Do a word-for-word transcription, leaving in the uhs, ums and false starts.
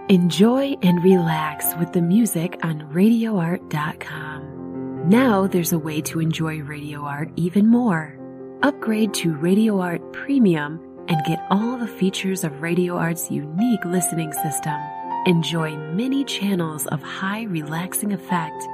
Enjoy and relax with the music on radio art dot com. Now there's a way to enjoy Radio Art even more. Upgrade to Radio Art Premium and get all the features of Radio Art's unique listening system. Enjoy many channels of high relaxing effect